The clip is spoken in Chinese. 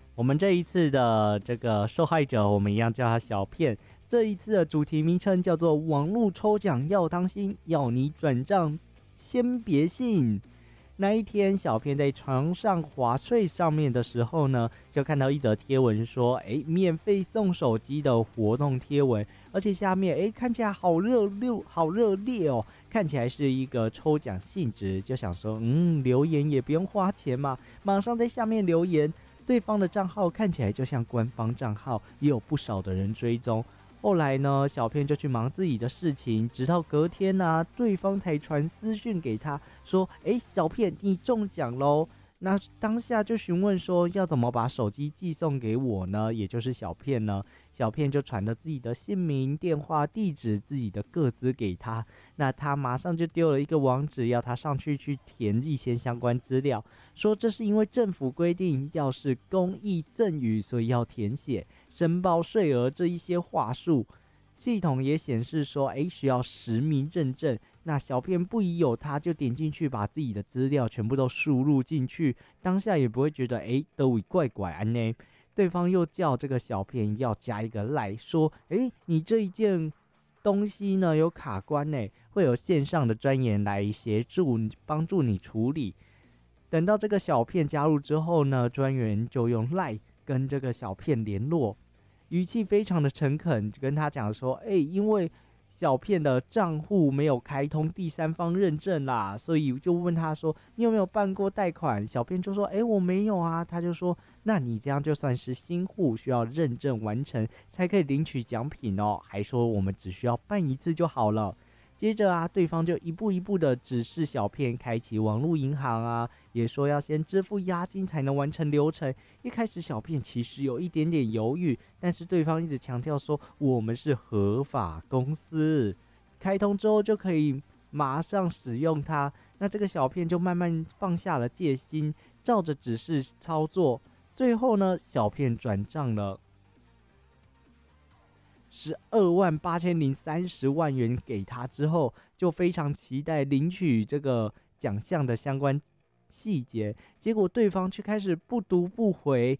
我们这一次的这个受害者，我们一样叫他小片。这一次的主题名称叫做网络抽奖要当心，要你转账先别信。那一天，小片在床上滑睡上面的时候呢，就看到一则贴文说，免费送手机的活动贴文，而且下面看起来好热烈哦，看起来是一个抽奖性质，就想说，留言也不用花钱嘛，马上在下面留言。对方的账号看起来就像官方账号，也有不少的人追踪。后来呢，小片就去忙自己的事情，直到隔天啊，对方才传私讯给他说：“小片，你中奖喽！”那当下就询问说要怎么把手机寄送给我呢？也就是小片呢，小片就传了自己的姓名、电话、地址、自己的个资给他。那他马上就丢了一个网址，要他上去填一些相关资料，说这是因为政府规定，要是公益赠与，所以要填写申报税额这一些话术。系统也显示说，需要实名认证。那小片不疑有他，就点进去把自己的资料全部都输入进去，当下也不会觉得都会怪怪安呢。对方又叫这个小片要加一个赖，说你这一件东西呢有卡关呢，会有线上的专员来协助帮助你处理。等到这个小片加入之后呢，专员就用赖跟这个小片联络，语气非常的诚恳，跟他讲说，因为小片的账户没有开通第三方认证啦，所以就问他说，你有没有办过贷款？小片就说，我没有啊。他就说，那你这样就算是新户，需要认证完成才可以领取奖品哦。还说我们只需要办一次就好了。接着啊，对方就一步一步的指示小片开启网络银行啊，也说要先支付押金才能完成流程。一开始小片其实有一点点犹豫，但是对方一直强调说我们是合法公司，开通之后就可以马上使用它。那这个小片就慢慢放下了戒心，照着指示操作。最后呢，小片转账了12.830万元给他之后，就非常期待领取这个奖项的相关细节。结果对方却开始不读不回，